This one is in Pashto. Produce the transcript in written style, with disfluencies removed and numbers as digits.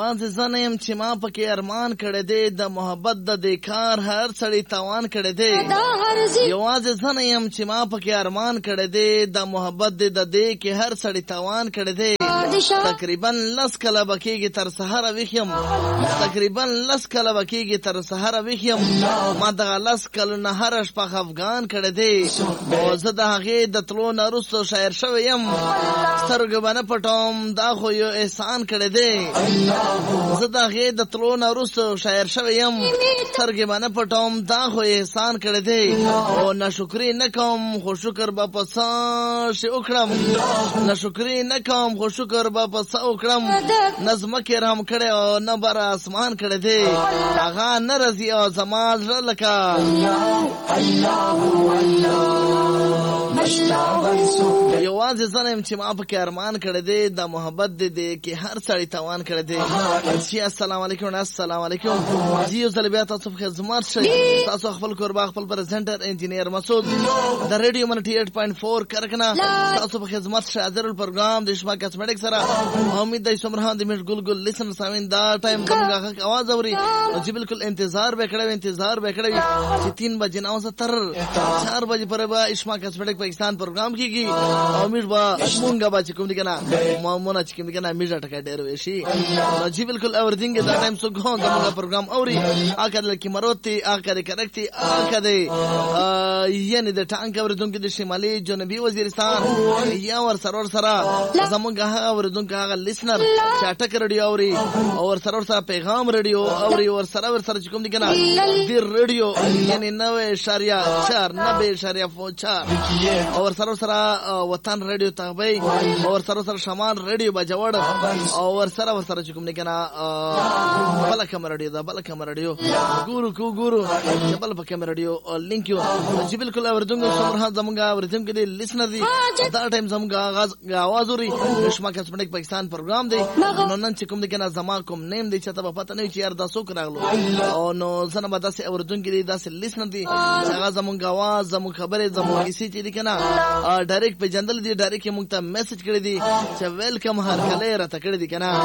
یوازې زنه یم چې ما پکې ارمان کړی دی د محبت د دې کار هر سړی توان کړی دی یوازې زنه یم چې ما پکې ارمان کړی دی د محبت د دې کې هر سړی توان کړی دی تقریبا 10 کاله به کېږي تر سهاره ویښ یم تقریبا 10 کاله به کېږي تر سهاره ویښ یم ما دغه 10 کلونه هره شپه خفګان کړی دی او زه د هغې د تلو نه وروسته شاعر شوی یم سترګو به نه پټوم دا خو یو احسان کړی دی زه د هغې د تلو نه وروسته شاعر شوی یم سترګې به نه پټوم دا خو احسان کړی دی او ناشکري نه کوم خو شکر به په څه شي وکړم ناشکري نه کوم خو شکر به په څه وکړم نه ځمکې رحم کړی او نه بر اسمان کړی دی هغه نه رځي او زما زړه لکه یوازې زنه یم چې ما پکې ارمان کړی دی د محبت دی کې هر سړی توان کړی دی چې السلام علیکم السلام علیکم جی یو ځل بیا تاسو په خدمت شئ تاسو خپل کوربا خپل پرزنټر انجینیر مسعود د ریډیو منټي 8.4 کرکنا تاسو په خدمت شئ حاضر الپروګرام د شما کاسمیټک سره امید دی سمرهان د میټ ګل ګل لیسن سامین دا ټایم کومه आवाज اوري چې بالکل انتظار وکړو چې 3 بجې نه اوسه تر 4 بجې پر به شما کاسمیټک پاکستان پروګرام کیږي او میټ با مونږه با چې کوم دي کنه مونږه چې کوم دي کنه میټ ټکا ډېر وشي چې بالکل اورینګ دا ټایم سو کوم دا پروګرام اوري اکه کی مروتی اکه کرکتی اکه یعنی د ټانک اوریدونکو د شمالي جنوبي وزیرستان یا ور سرور سره زمونږ هغه اوریدونکو هغه لیسنر چې ټک رادیو اوري او ور سرور سره پیغام رادیو اوري ور سره چې کوم دي کنه د رادیو یعنی 90.4 اور سره وطن رادیو تابعی اور سره شمال رادیو بجوړ اور سره چې کوم دي کنه بل کمر رادیو دا بل کمر رادیو ګورو بل کمر رادیو لینک یو چې بالکل اوردونکو سمرها زمونږ اوردونکو دي لیسنر دي دا ټایم زمونږ आवाज اوري شما کاسمیټک پاکستان پروګرام دی نو نن چې کوم دي کنه زما کوم نیم دی چې ته پته نه چې یار دا څوک راغلو او نو زنه به داسې اوردونکو دي داسې لیسنر دي هغه زمونږ आवाज زموږ خبره زموږ کیسې چې دي کنه ډایرکټ په جندل دي ډایرکټ موږ ته میسج کړی دي چې ویلکم هر کله راته کړی دي کنه